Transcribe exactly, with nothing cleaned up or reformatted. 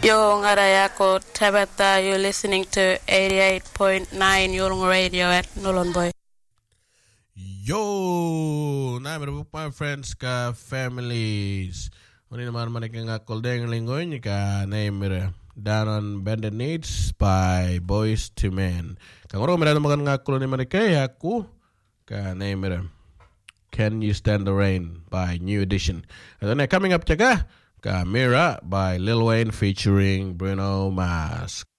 Yo ngaraya ko Tabata, you're listening to eighty-eight point nine Yulung Radio at Nolon Boy. Yo, na meron my friends ka families. Uni naman man ikang akol deng linggoy ni ka name Down on Bended Needs by Boys to Men. Kang oro meron makan ngakol ni mereka ya aku ka name Can You Stand the Rain by New Edition. And then coming up jaga Ka Mira by Lil Wayne featuring Bruno Mars.